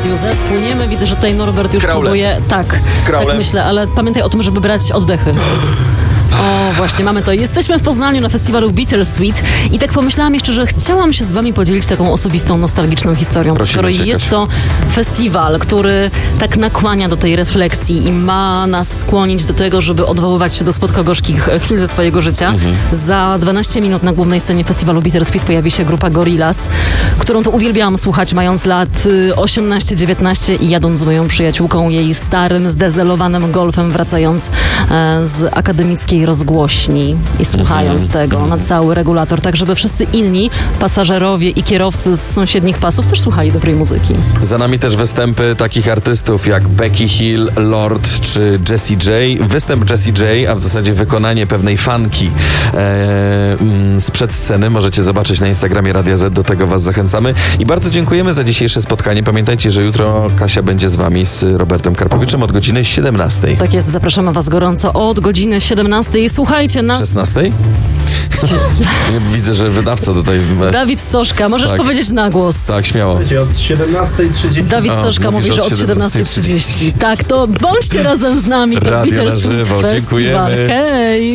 Radiu Z. Płyniemy, widzę, że tutaj Norbert już Kraulem. próbuje. Tak myślę, ale pamiętaj o tym, żeby brać oddechy. O, właśnie, mamy to. Jesteśmy w Poznaniu na festiwalu Bittersweet i tak pomyślałam jeszcze, że chciałam się z wami podzielić taką osobistą, nostalgiczną historią. Prosimy Skoro cię, jest to festiwal, który tak nakłania do tej refleksji i ma nas skłonić do tego, żeby odwoływać się do słodko-gorzkich chwil ze swojego życia. Za 12 minut na głównej scenie festiwalu Bittersweet pojawi się grupa Gorillaz, którą to uwielbiałam słuchać, mając lat 18-19 i jadąc z moją przyjaciółką jej starym, zdezelowanym Golfem, wracając z akademickiej rozgłośni i słuchając tego na cały regulator, tak żeby wszyscy inni pasażerowie i kierowcy z sąsiednich pasów też słuchali dobrej muzyki. Za nami też występy takich artystów jak Becky Hill, Lord czy Jessie J. Występ Jessie J, a w zasadzie wykonanie pewnej fanki sprzed sceny możecie zobaczyć na Instagramie Radia Z, do tego was zachęcamy. I bardzo dziękujemy za dzisiejsze spotkanie. Pamiętajcie, że jutro Kasia będzie z wami, z Robertem Karpowiczem od godziny 17. Tak jest, zapraszamy was gorąco od godziny 17. Słuchajcie nas... 16? Widzę, że wydawca tutaj... Dawid Soszka, możesz powiedzieć na głos. Tak, śmiało. Od 17:30. Dawid Soszka mówi, że od 17:30. Tak, to bądźcie razem z nami. Radio na Bittersweet żywo. Festival. Dziękujemy. Hej!